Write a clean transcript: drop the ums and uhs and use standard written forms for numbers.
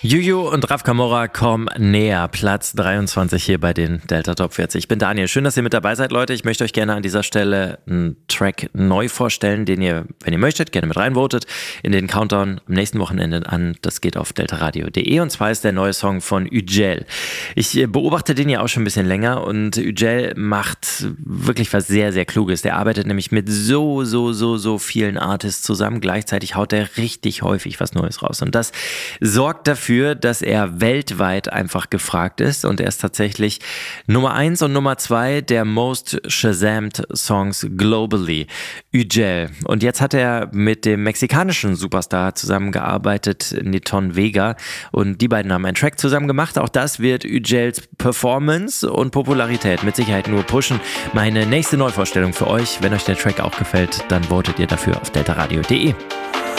Juju und Raf Camora kommen näher. Platz 23 hier bei den Delta Top 40. Ich bin Daniel. Schön, dass ihr mit dabei seid, Leute. Ich möchte euch gerne an dieser Stelle einen Track neu vorstellen, den ihr, wenn ihr möchtet, gerne mit reinvotet in den Countdown am nächsten Wochenende an. Das geht auf deltaradio.de und zwar ist der neue Song von Ücel. Ich beobachte den ja auch schon ein bisschen länger und Ücel macht wirklich was sehr, sehr Kluges. Der arbeitet nämlich mit so vielen Artists zusammen. Gleichzeitig haut er richtig häufig was Neues raus und das sorgt dafür, dass er weltweit einfach gefragt ist und er ist tatsächlich Nummer 1 und Nummer 2 der most Shazamed Songs globally. Ücel. Und jetzt hat er mit dem mexikanischen Superstar zusammengearbeitet, Niton Vega, und die beiden haben einen Track zusammen gemacht. Auch das wird Ücels Performance und Popularität mit Sicherheit nur pushen. Meine nächste Neuvorstellung für euch, wenn euch der Track auch gefällt, dann votet ihr dafür auf deltaradio.de.